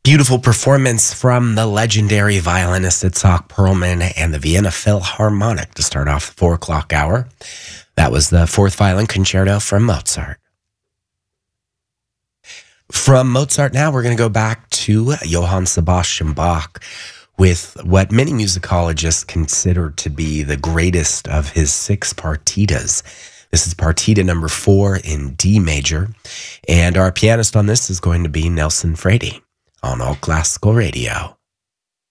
Beautiful performance from the legendary violinist Itzhak Perlman and the Vienna Philharmonic to start off the 4 o'clock hour. That was the Fourth Violin Concerto from Mozart. From Mozart now, we're going to go back to Johann Sebastian Bach with what many musicologists consider to be the greatest of his 6 partitas. This is partita number 4 in D major, and our pianist on this is going to be Nelson Frady on All Classical Radio.